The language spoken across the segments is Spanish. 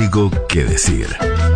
algo que decir.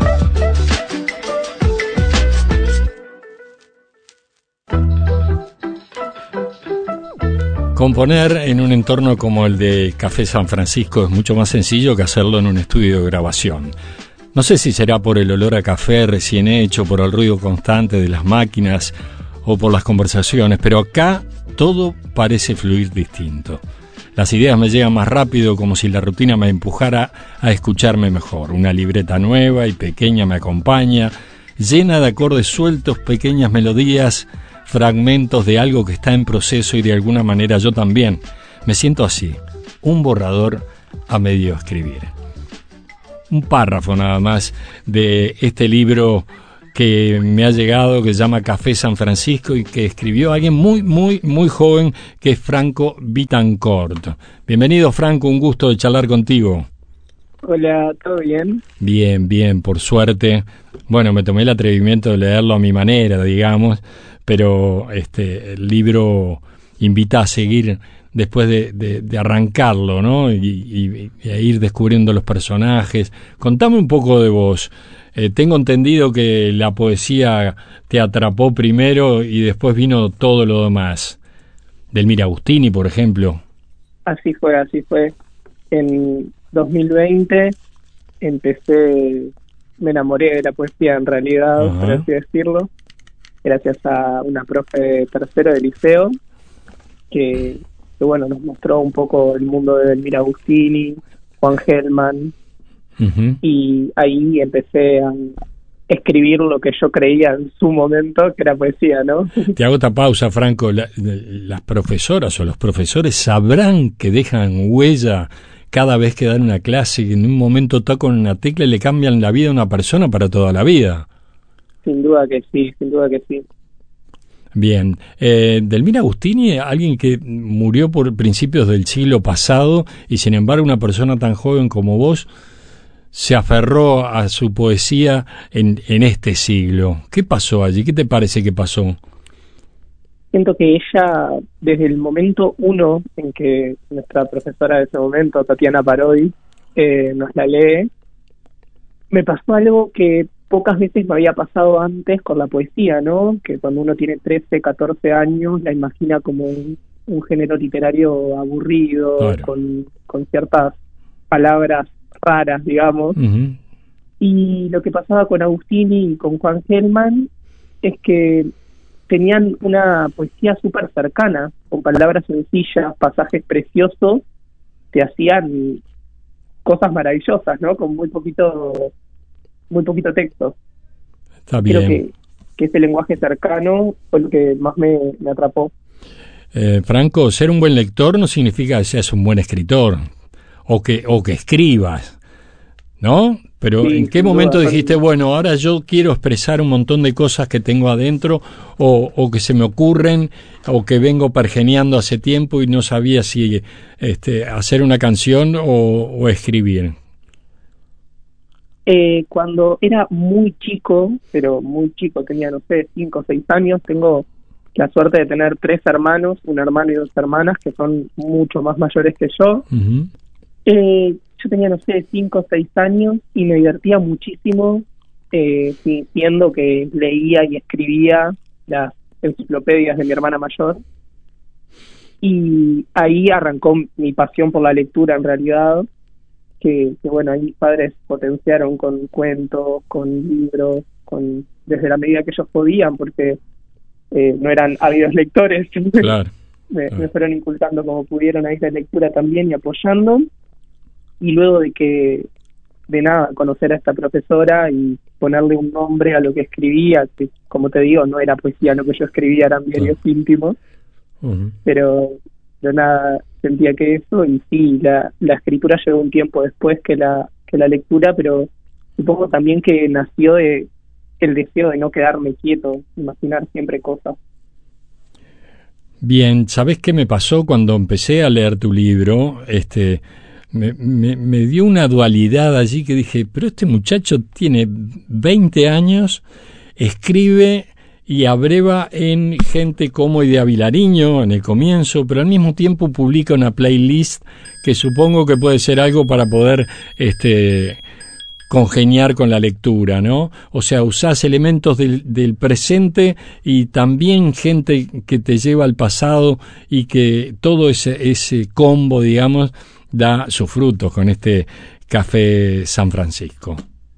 Componer en un entorno como el de Café San Francisco es mucho más sencillo que hacerlo en un estudio de grabación. No sé si será por el olor a café recién hecho, por el ruido constante de las máquinas o por las conversaciones, pero acá todo parece fluir distinto. Las ideas me llegan más rápido, como si la rutina me empujara a escucharme mejor. Una libreta nueva y pequeña me acompaña, llena de acordes sueltos, pequeñas melodías, fragmentos de algo que está en proceso y de alguna manera yo también. Me siento así, un borrador a medio escribir. Un párrafo nada más de este libro que me ha llegado, que se llama Café San Francisco y que escribió alguien muy joven, que es Franco Vitancourt. Bienvenido, Franco, un gusto de charlar contigo. Hola, ¿todo bien? Bien, por suerte. Bueno, me tomé el atrevimiento de leerlo a mi manera, digamos, pero el libro invita a seguir después de arrancarlo, ¿no? Y a ir descubriendo los personajes. Contame un poco de vos. Tengo entendido que la poesía te atrapó primero y después vino todo lo demás. Delmira Agustini, por ejemplo. Así fue. En 2020 me enamoré de la poesía en realidad, por así decirlo, gracias a una profe de tercero de liceo que bueno, nos mostró un poco el mundo de Delmira Agustini, Juan Gelman, y ahí empecé a escribir lo que yo creía en su momento que era poesía, ¿no? Te hago esta pausa, Franco. Las profesoras o los profesores sabrán que dejan huella cada vez que dan una clase, que en un momento tocan una tecla y le cambian la vida a una persona para toda la vida. Sin duda que sí. Bien. Delmira Agustini, alguien que murió por principios del siglo pasado y sin embargo una persona tan joven como vos se aferró a su poesía en este siglo. ¿Qué pasó allí? ¿Qué te parece que pasó? Siento que ella, desde el momento uno en que nuestra profesora de ese momento, Tatiana Parodi, nos la lee, me pasó algo que pocas veces me había pasado antes con la poesía, ¿no? Que cuando uno tiene 13, 14 años, la imagina como un género literario aburrido, claro, con ciertas palabras raras, digamos. Y lo que pasaba con Agustini y con Juan Gelman es que tenían una poesía súper cercana, con palabras sencillas, pasajes preciosos, te hacían cosas maravillosas, ¿no? Con muy poquito texto. Está bien. Creo que ese lenguaje cercano fue lo que más me atrapó. Franco, ser un buen lector no significa que seas un buen escritor o que escribas, ¿no? Pero sí, ¿en qué momento dijiste, bueno, ahora yo quiero expresar un montón de cosas que tengo adentro o que se me ocurren o que vengo pergeneando hace tiempo y no sabía si hacer una canción o escribir? Cuando era muy chico, pero muy chico, tenía, 5 o 6 años, tengo la suerte de tener 3 hermanos, un hermano y 2 hermanas, que son mucho más mayores que yo. Yo tenía, 5 o 6 años y me divertía muchísimo sintiendo que leía y escribía las enciclopedias de mi hermana mayor. Y ahí arrancó mi pasión por la lectura, en realidad, que bueno, ahí mis padres potenciaron con cuentos, con libros, desde la medida que ellos podían, porque no eran ávidos lectores. Claro. Me fueron inculcando como pudieron ahí la lectura también y apoyando. Y luego de conocer a esta profesora y ponerle un nombre a lo que escribía, que como te digo, no era poesía lo que yo escribía, eran diarios íntimos, pero nada, sentía que eso, y sí, la escritura llegó un tiempo después que la lectura, pero supongo también que nació de el deseo de no quedarme quieto, imaginar siempre cosas. Bien, ¿sabés qué me pasó cuando empecé a leer tu libro? Me dio una dualidad allí que dije, pero este muchacho tiene 20 años, escribe y abreva en gente como Idea Vilariño en el comienzo, pero al mismo tiempo publica una playlist que supongo que puede ser algo para poder congeniar con la lectura, ¿no? O sea, usás elementos del presente y también gente que te lleva al pasado y que todo ese combo, digamos, da sus frutos con este Café San Francisco.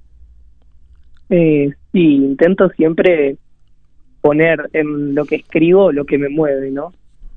Sí, intento siempre poner en lo que escribo lo que me mueve, ¿no?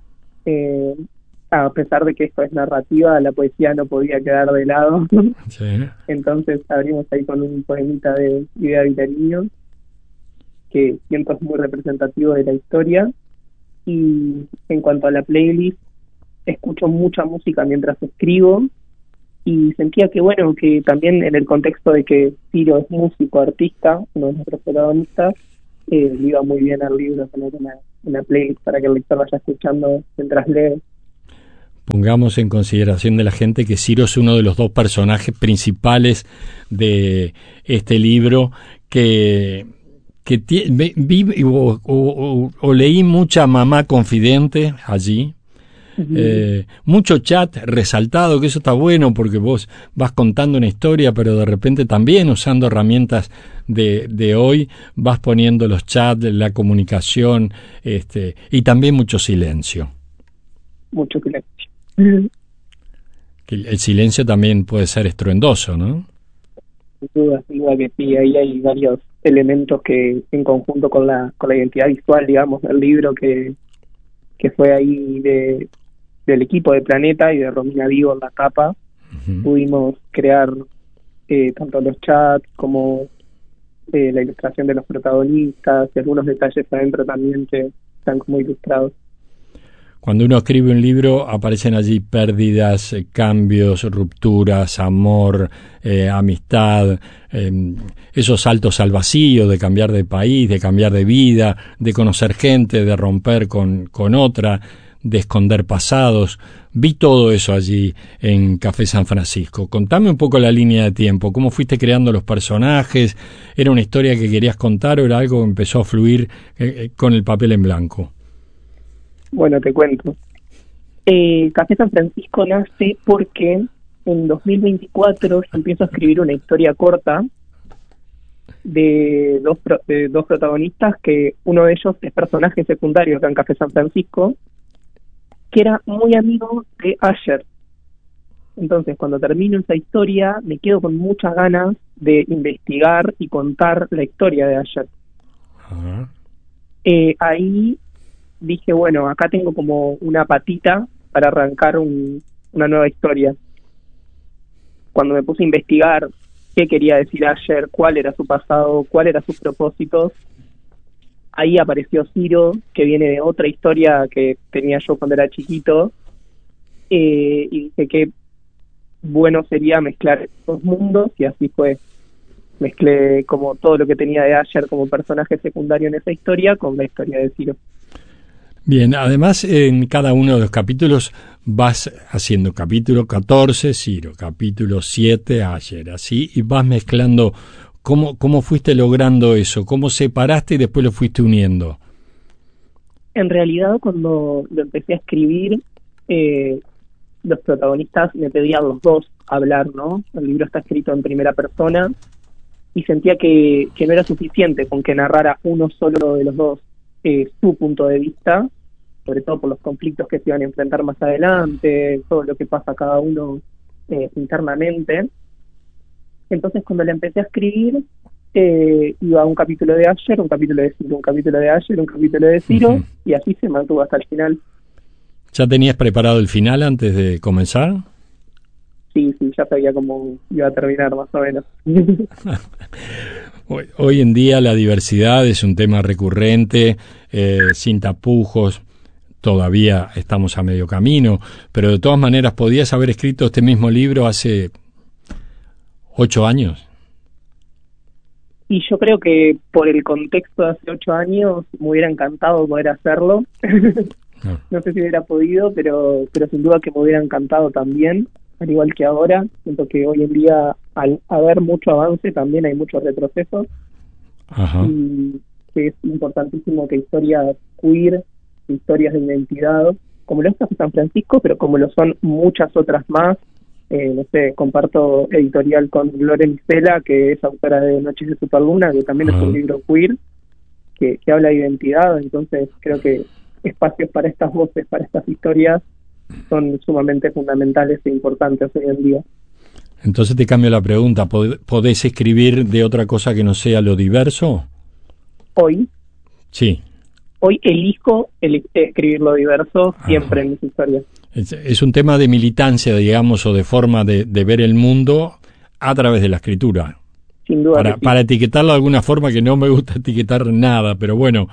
A pesar de que esto es narrativa, la poesía no podía quedar de lado. Sí. Entonces abrimos ahí con un poemita de Idea Vilariño, que siento es muy representativo de la historia. Y en cuanto a la playlist, escucho mucha música mientras escribo, y sentía que, bueno, que también en el contexto de que Ciro es músico, artista, uno de nuestros protagonistas, le iba muy bien al libro tener una playlist para que el lector vaya escuchando mientras lee. Pongamos en consideración de la gente que Ciro es uno de los dos personajes principales de este libro que vi o leí mucha mamá confidente allí. Uh-huh. Mucho chat resaltado, que eso está bueno porque vos vas contando una historia, pero de repente también usando herramientas de hoy vas poniendo los chats, la comunicación, y también mucho silencio. Mucho silencio. Que el silencio también puede ser estruendoso, ¿no? Sin duda que sí. Ahí hay varios elementos que en conjunto con la identidad visual, digamos, del libro que fue ahí del equipo de Planeta y de Romina Vigo en la tapa. Uh-huh. Pudimos crear tanto los chats como la ilustración de los protagonistas y algunos detalles adentro también que están como ilustrados. Cuando uno escribe un libro aparecen allí pérdidas, cambios, rupturas, amor, amistad, esos saltos al vacío de cambiar de país, de cambiar de vida, de conocer gente, de romper con otra, de esconder pasados. Vi todo eso allí en Café San Francisco. Contame un poco la línea de tiempo, cómo fuiste creando los personajes, ¿era una historia que querías contar o era algo que empezó a fluir con el papel en blanco? Bueno, te cuento. Café San Francisco nace porque en 2024 yo empiezo a escribir una historia corta de dos protagonistas, que uno de ellos es personaje secundario acá en Café San Francisco, que era muy amigo de Asher. Entonces, cuando termino esa historia, me quedo con muchas ganas de investigar y contar la historia de Asher. Uh-huh. Ahí dije, bueno, acá tengo como una patita para arrancar una nueva historia. Cuando me puse a investigar qué quería decir Asher, cuál era su pasado, cuál eran sus propósitos, ahí apareció Ciro, que viene de otra historia que tenía yo cuando era chiquito, y dije que bueno sería mezclar estos mundos, y así fue. Mezclé como todo lo que tenía de Asher como personaje secundario en esa historia con la historia de Ciro. Bien, además en cada uno de los capítulos vas haciendo capítulo 14, Ciro, capítulo 7, Asher, así, y vas mezclando. ¿Cómo fuiste logrando eso? ¿Cómo separaste y después lo fuiste uniendo? En realidad, cuando lo empecé a escribir, los protagonistas me pedían los dos hablar, ¿no? El libro está escrito en primera persona y sentía que no era suficiente con que narrara uno solo de los dos su punto de vista, sobre todo por los conflictos que se iban a enfrentar más adelante, todo lo que pasa cada uno internamente. Entonces, cuando le empecé a escribir, iba un capítulo de Asher, un capítulo de Ciro, un capítulo de Asher, un capítulo de Ciro, uh-huh. Y así se mantuvo hasta el final. ¿Ya tenías preparado el final antes de comenzar? Sí, ya sabía cómo iba a terminar, más o menos. Hoy en día la diversidad es un tema recurrente, sin tapujos. Todavía estamos a medio camino, pero de todas maneras podías haber escrito este mismo libro hace 8 años. Y yo creo que por el contexto de hace 8 años me hubiera encantado poder hacerlo. No sé si hubiera podido, pero sin duda que me hubiera encantado también, al igual que ahora. Siento que hoy en día, al haber mucho avance, también hay mucho retroceso. Ajá. Y que es importantísimo que historias queer, historias de identidad, como lo es San Francisco, pero como lo son muchas otras más, no sé, comparto editorial con Gloria Mistela, que es autora de Noches de Superluna, que también es un libro queer, que habla de identidad. Entonces creo que espacios para estas voces, para estas historias, son sumamente fundamentales e importantes hoy en día. Entonces te cambio la pregunta, ¿podés escribir de otra cosa que no sea lo diverso? Hoy Sí. Hoy elijo escribir lo diverso siempre en mis historias. Es un tema de militancia, digamos, o de forma de ver el mundo a través de la escritura. Sin duda. Para etiquetarlo de alguna forma, que no me gusta etiquetar nada, pero bueno,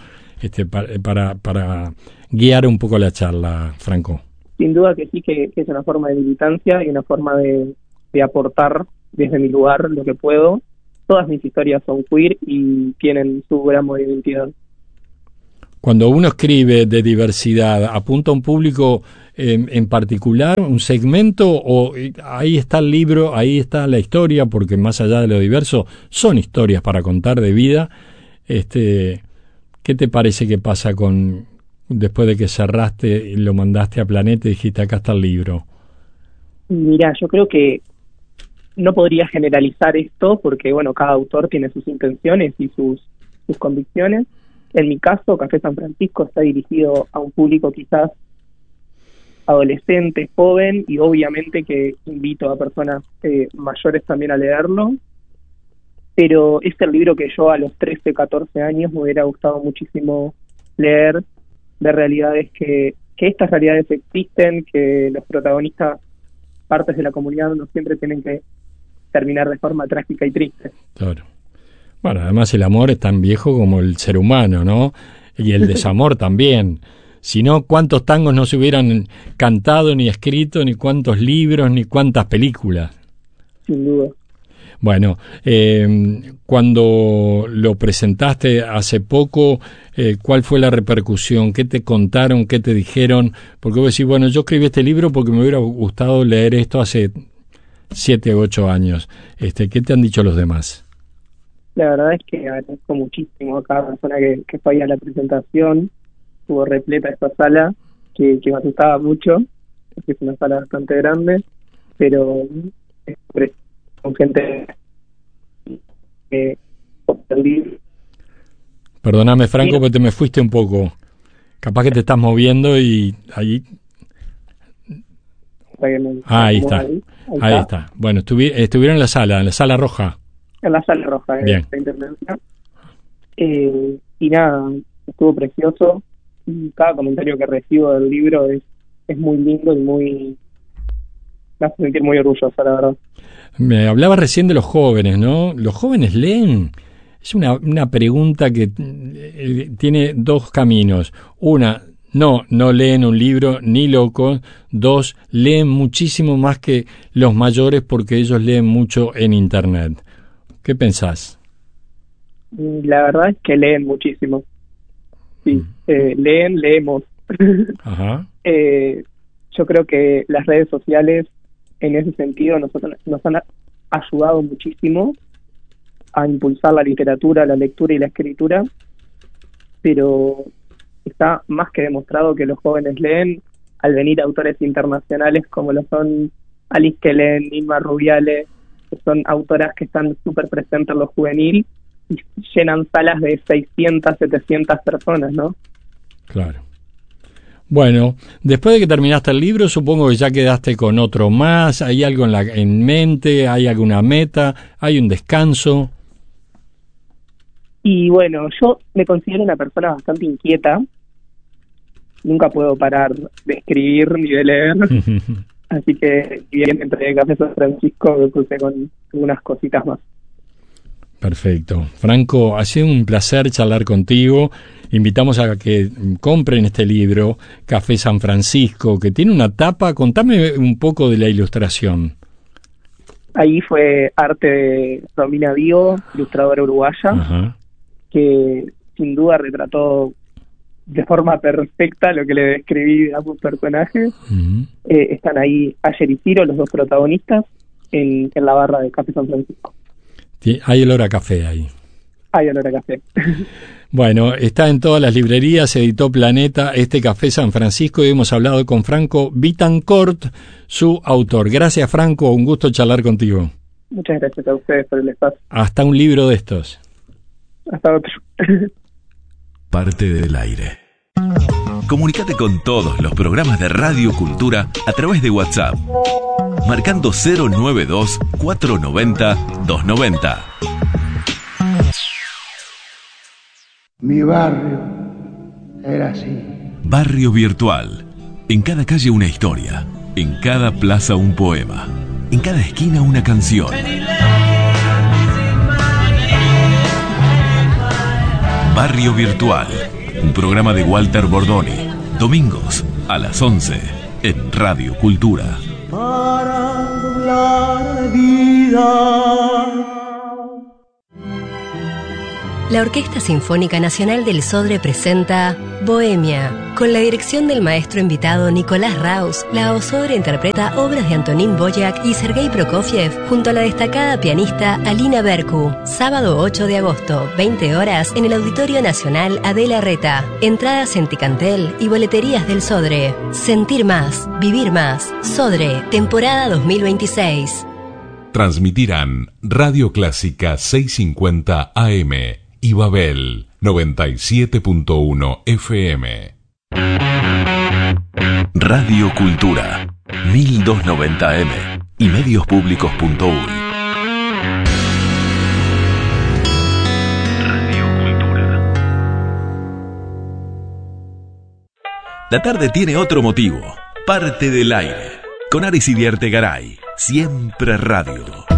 para guiar un poco la charla, Franco. Sin duda que sí, que es una forma de militancia y una forma de aportar desde mi lugar lo que puedo. Todas mis historias son queer y tienen su gramo de identidad. Cuando uno escribe de diversidad, ¿apunta a un público en particular, un segmento, o ahí está el libro, ahí está la historia, porque más allá de lo diverso, son historias para contar de vida? ¿Qué te parece que pasa después de que cerraste y lo mandaste a Planeta y dijiste, acá está el libro? Mira, yo creo que no podría generalizar esto porque, bueno, cada autor tiene sus intenciones y sus convicciones. En mi caso, Café San Francisco está dirigido a un público quizás adolescente, joven, y obviamente que invito a personas mayores también a leerlo. Pero es el libro que yo a los 13, 14 años me hubiera gustado muchísimo leer, de realidades que estas realidades existen, que los protagonistas, partes de la comunidad, no siempre tienen que terminar de forma trágica y triste. Claro. Bueno, además el amor es tan viejo como el ser humano, ¿no? Y el desamor también. Si no, ¿cuántos tangos no se hubieran cantado, ni escrito, ni cuántos libros, ni cuántas películas? Sin duda. Bueno, cuando lo presentaste hace poco, ¿cuál fue la repercusión? ¿Qué te contaron? ¿Qué te dijeron? Porque vos decís, bueno, yo escribí este libro porque me hubiera gustado leer esto hace 7 u 8 años. ¿Qué te han dicho los demás? La verdad es que agradezco muchísimo a cada persona que fue ahí a la presentación. Estuvo repleta esta sala, que me asustaba mucho, porque es una sala bastante grande, pero con gente que Perdóname, Franco, pero te me fuiste un poco. Capaz que te estás moviendo y ahí... Ahí está. Ahí está. Bueno, estuvieron en la sala roja. En la sala roja de esta intervención. Y nada, estuvo precioso. Cada comentario que recibo del libro es muy lindo y me hace sentir muy orgullosa, la verdad. Me hablaba recién de los jóvenes, ¿no? ¿Los jóvenes leen? Es una pregunta que tiene dos caminos. Una, no leen un libro ni locos. Dos, leen muchísimo más que los mayores porque ellos leen mucho en Internet. ¿Qué pensás? La verdad es que leen muchísimo. Sí, leemos. Ajá. Yo creo que las redes sociales, en ese sentido, nos han ayudado muchísimo a impulsar la literatura, la lectura y la escritura, pero está más que demostrado que los jóvenes leen al venir autores internacionales como lo son Alice Quellén, Inma Rubiales, que son autoras que están súper presentes en lo juvenil y llenan salas de 600, 700 personas, ¿no? Claro. Bueno, después de que terminaste el libro, supongo que ya quedaste con otro más. ¿Hay algo en mente? ¿Hay alguna meta? ¿Hay un descanso? Y bueno, yo me considero una persona bastante inquieta. Nunca puedo parar de escribir ni de leer. Así que, si bien entre Café San Francisco, me puse con unas cositas más. Perfecto. Franco, ha sido un placer charlar contigo. Invitamos a que compren este libro, Café San Francisco, que tiene una tapa. Contame un poco de la ilustración. Ahí fue arte de Romina Vigo, ilustradora uruguaya. Ajá. Que sin duda retrató de forma perfecta lo que le describí a un personaje. Uh-huh. Están ahí Ayer y Ciro, los dos protagonistas, en la barra de Café San Francisco. Hay olor a café ahí. Hay olor a café. Bueno, está en todas las librerías, editó Planeta, Café San Francisco, y hemos hablado con Franco Vitancourt, su autor. Gracias, Franco, un gusto charlar contigo. Muchas gracias a ustedes por el espacio. Hasta un libro de estos. Hasta otro. Parte del aire. Comunicate con todos los programas de Radio Cultura a través de WhatsApp, marcando 092-490-290. Mi barrio era así. Barrio Virtual. En cada calle una historia, en cada plaza un poema, en cada esquina una canción. Barrio Virtual, un programa de Walter Bordoni, domingos a las 11 en Radio Cultura. Para doblar la vida. La Orquesta Sinfónica Nacional del Sodre presenta Bohemia. Con la dirección del maestro invitado Nicolás Raus, la OSodre interpreta obras de Antonín Boyac y Sergei Prokofiev junto a la destacada pianista Alina Berku. Sábado 8 de agosto, 20 horas, en el Auditorio Nacional Adela Reta. Entradas en Ticantel y boleterías del Sodre. Sentir más, vivir más. Sodre, temporada 2026. Transmitirán Radio Clásica 650 AM y Babel 97.1 FM. Radio Cultura 1290M y mediospublicos.uy. Radio Cultura. La tarde tiene otro motivo. Parte del aire. Con Aris Iriarte Garay. Siempre radio.